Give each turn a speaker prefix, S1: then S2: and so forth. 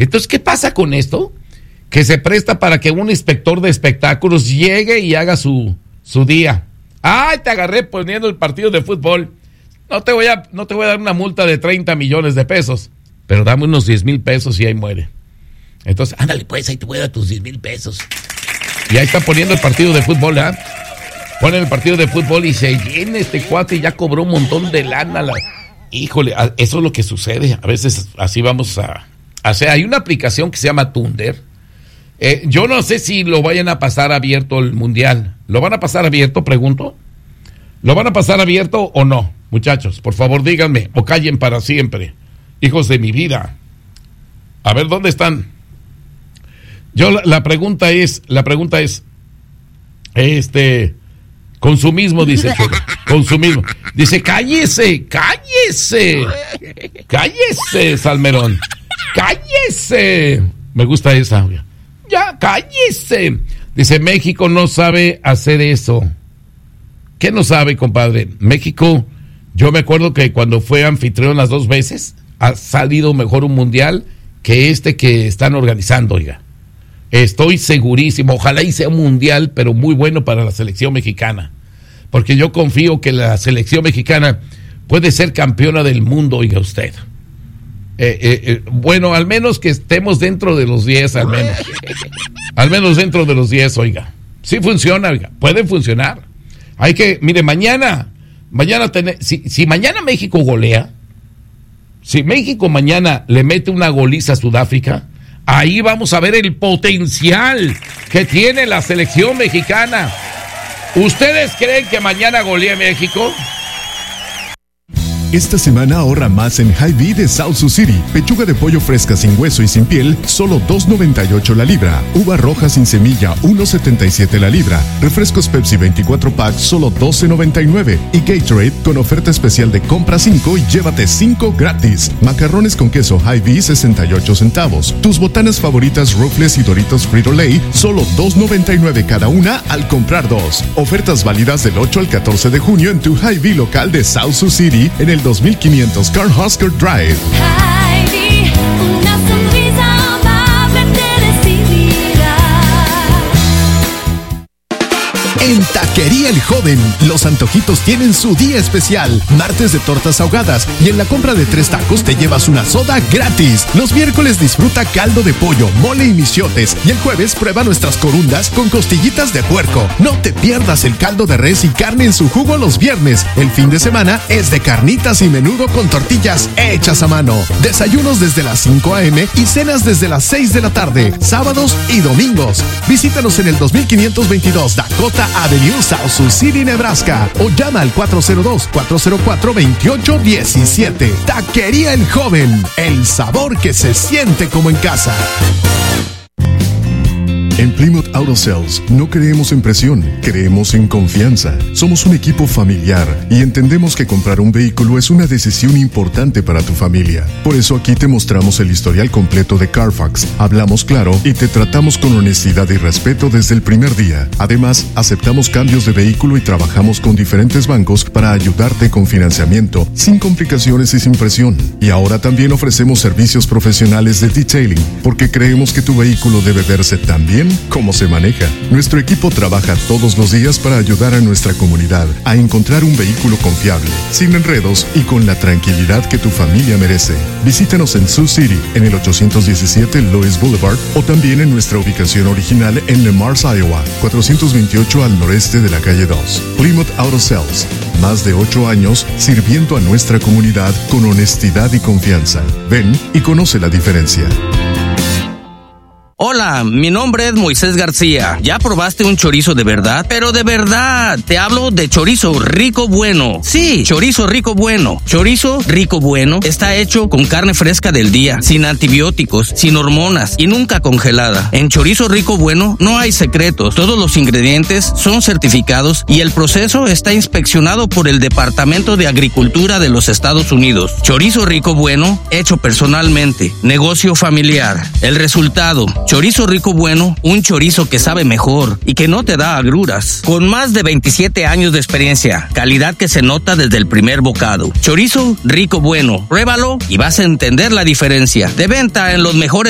S1: Entonces, ¿qué pasa con esto? Que se presta para que un inspector de espectáculos llegue y haga su día. ¡Ay, te agarré poniendo el partido de fútbol! No te voy a dar una multa de 30 millones de pesos, pero dame unos 10,000 pesos y ahí muere. Entonces, ándale pues, ahí te voy a dar tus 10,000 pesos. Y ahí está poniendo el partido de fútbol, ¿ah? Pone el partido de fútbol y se llena este cuate y ya cobró un montón de lana. Híjole, eso es lo que sucede. A veces así vamos a hacer. Hay una aplicación que se llama Thunder. Yo no sé si lo vayan a pasar abierto el mundial. ¿Lo van a pasar abierto, pregunto? ¿Lo van a pasar abierto o no? Muchachos, por favor díganme, o callen para siempre. Hijos de mi vida. A ver, ¿dónde están? La pregunta es, consumismo, dice Cholo. Consumismo. Dice, cállese, Salmerón. Cállese. Me gusta esa. Ya, cállese. Dice, México no sabe hacer eso. ¿Qué no sabe, compadre? México, yo me acuerdo que cuando fue anfitrión las 2 veces, ha salido mejor un mundial que que están organizando, oiga. Estoy segurísimo, ojalá y sea un mundial, pero muy bueno para la selección mexicana. Porque yo confío que la selección mexicana puede ser campeona del mundo, oiga usted. Bueno, al menos que estemos dentro de los 10, al menos. Al menos dentro de los 10, oiga. Sí funciona, oiga, puede funcionar. Hay que, mire, mañana si mañana México golea, si México mañana le mete una goliza a Sudáfrica, ahí vamos a ver el potencial que tiene la selección mexicana. ¿Ustedes creen que mañana golea México?
S2: Esta semana ahorra más en Hy-Vee de South Sioux City. Pechuga de pollo fresca sin hueso y sin piel, solo $2.98 la libra. Uva roja sin semilla, $1.77 la libra. Refrescos Pepsi 24 pack, solo $12.99. Y Gatorade con oferta especial de compra 5 y llévate 5 gratis. Macarrones con queso Hy-Vee, 68 centavos. Tus botanas favoritas Ruffles y Doritos Frito-Lay, solo $2.99 cada una al comprar 2. Ofertas válidas del 8 al 14 de junio en tu Hy-Vee local de South Sioux City en el 2500 Cornhusker Drive.
S3: Hy-Vee, una sonrisa amable te recibirá.
S2: En Taquería El Joven, los antojitos tienen su día especial. Martes de tortas ahogadas y en la compra de 3 tacos te llevas una soda gratis. Los miércoles disfruta caldo de pollo, mole y michiotes. Y el jueves prueba nuestras corundas con costillitas de puerco. No te pierdas el caldo de res y carne en su jugo los viernes. El fin de semana es de carnitas y menudo con tortillas hechas a mano. Desayunos desde las 5 a.m. y cenas desde las 6 de la tarde, sábados y domingos. Visítanos en el 2522 Dakota Avenue, South Sioux City, Nebraska, o llama al 402-404-2817. Taquería El Joven, el sabor que se siente como en casa. En Plymouth Auto Sales no creemos en presión, creemos en confianza. Somos un equipo familiar y entendemos que comprar un vehículo es una decisión importante para tu familia. Por eso aquí te mostramos el historial completo de Carfax, hablamos claro y te tratamos con honestidad y respeto desde el primer día. Además, aceptamos cambios de vehículo y trabajamos con diferentes bancos para ayudarte con financiamiento, sin complicaciones y sin presión. Y ahora también ofrecemos servicios profesionales de detailing, porque creemos que tu vehículo debe verse tan bien cómo se maneja. Nuestro equipo trabaja todos los días para ayudar a nuestra comunidad a encontrar un vehículo confiable, sin enredos y con la tranquilidad que tu familia merece. Visítanos en Sioux City, en el 817 Lewis Boulevard, o también en nuestra ubicación original en Le Mars, Iowa, 428 al noreste de la calle 2. Plymouth Auto Sales, más de 8 años sirviendo a nuestra comunidad con honestidad y confianza. Ven y conoce la diferencia.
S4: Hola, mi nombre es Moisés García. ¿Ya probaste un chorizo de verdad? Pero de verdad, te hablo de chorizo rico bueno. Sí, chorizo rico bueno. Chorizo rico bueno está hecho con carne fresca del día, sin antibióticos, sin hormonas y nunca congelada. En chorizo rico bueno no hay secretos. Todos los ingredientes son certificados y el proceso está inspeccionado por el Departamento de Agricultura de los Estados Unidos. Chorizo rico bueno, hecho personalmente. Negocio familiar. El resultado: chorizo rico bueno, un chorizo que sabe mejor y que no te da agruras. Con más de 27 años de experiencia, calidad que se nota desde el primer bocado. Chorizo rico bueno, pruébalo y vas a entender la diferencia. De venta en los mejores